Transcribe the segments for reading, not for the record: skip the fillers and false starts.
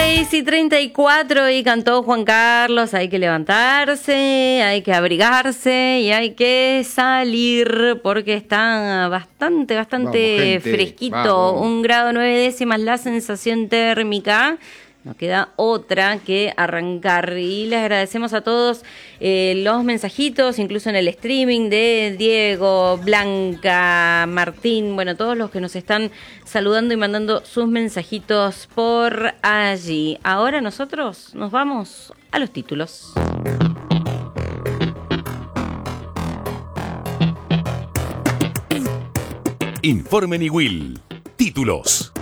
6:34 y cantó Juan Carlos, hay que levantarse, hay que abrigarse y hay que salir porque está bastante Vamos, gente, fresquito, vamos. 1 grado 9 décimas la sensación térmica. Nos queda otra que arrancar y les agradecemos a todos los mensajitos, incluso en el streaming de Diego, Blanca, Martín, bueno, todos los que nos están saludando y mandando sus mensajitos por allí. Ahora nosotros nos vamos a los títulos. Informe Niwil. Títulos.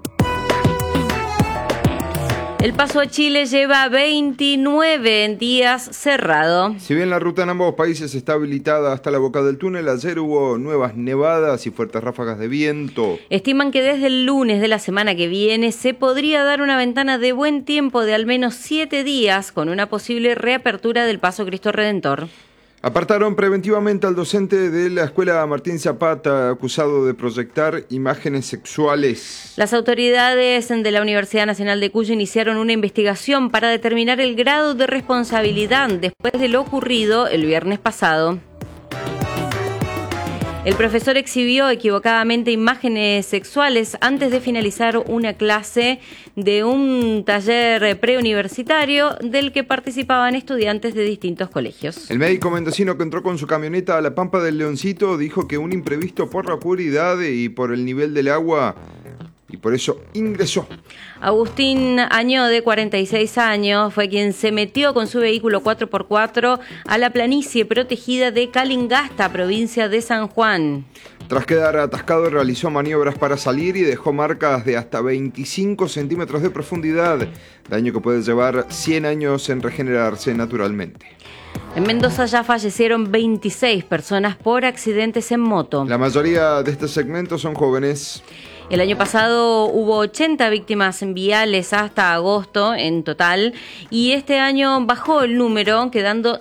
El paso a Chile lleva 29 días cerrado. Si bien la ruta en ambos países está habilitada hasta la boca del túnel, ayer hubo nuevas nevadas y fuertes ráfagas de viento. Estiman que desde el lunes de la semana que viene se podría dar una ventana de buen tiempo de al menos 7 días con una posible reapertura del paso Cristo Redentor. Apartaron preventivamente al docente de la escuela Martín Zapata, acusado de proyectar imágenes sexuales. Las autoridades de la Universidad Nacional de Cuyo iniciaron una investigación para determinar el grado de responsabilidad después de lo ocurrido el viernes pasado. El profesor exhibió equivocadamente imágenes sexuales antes de finalizar una clase de un taller preuniversitario del que participaban estudiantes de distintos colegios. El médico mendocino que entró con su camioneta a la Pampa del Leoncito dijo que un imprevisto por la oscuridad y por el nivel del agua, y por eso ingresó. Agustín Añó, de 46 años, fue quien se metió con su vehículo 4x4 a la planicie protegida de Calingasta, provincia de San Juan. Tras quedar atascado, realizó maniobras para salir y dejó marcas de hasta 25 centímetros de profundidad, daño que puede llevar 100 años en regenerarse naturalmente. En Mendoza ya fallecieron 26 personas por accidentes en moto. La mayoría de este segmento son jóvenes. El año pasado hubo 80 víctimas viales hasta agosto en total y este año bajó el número, quedando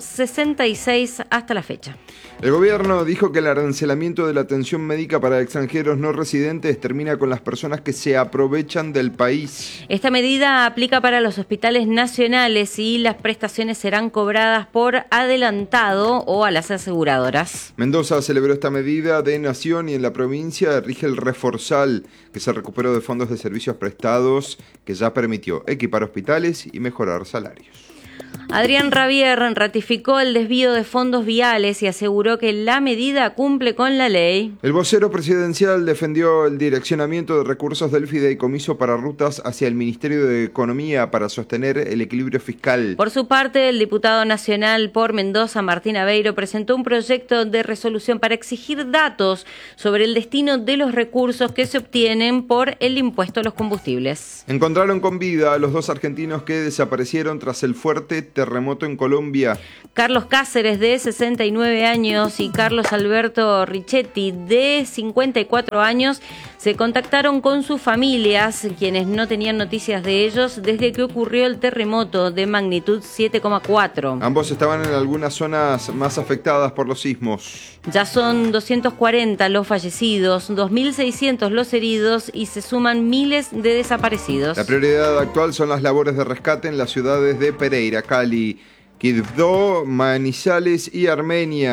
66 hasta la fecha. El gobierno dijo que el arancelamiento de la atención médica para extranjeros no residentes termina con las personas que se aprovechan del país. Esta medida aplica para los hospitales nacionales y las prestaciones serán cobradas por adelantado o a las aseguradoras. Mendoza celebró esta medida de nación y en la provincia rige el reforzal, que se recuperó de fondos de servicios prestados, que ya permitió equipar hospitales y mejorar salarios. Adrián Rabier ratificó el desvío de fondos viales y aseguró que la medida cumple con la ley. El vocero presidencial defendió el direccionamiento de recursos del fideicomiso para rutas hacia el Ministerio de Economía para sostener el equilibrio fiscal. Por su parte, el diputado nacional por Mendoza, Martín Aveiro, presentó un proyecto de resolución para exigir datos sobre el destino de los recursos que se obtienen por el impuesto a los combustibles. Encontraron con vida a los 2 argentinos que desaparecieron tras el fuerte terremoto en Colombia. Carlos Cáceres, de 69 años, y Carlos Alberto Richetti, de 54 años, se contactaron con sus familias, quienes no tenían noticias de ellos desde que ocurrió el terremoto de magnitud 7,4. Ambos estaban en algunas zonas más afectadas por los sismos. Ya son 240 los fallecidos, 2.600 los heridos y se suman miles de desaparecidos. La prioridad actual son las labores de rescate en las ciudades de Pereira, Cali, Quibdó, Manizales y Armenia.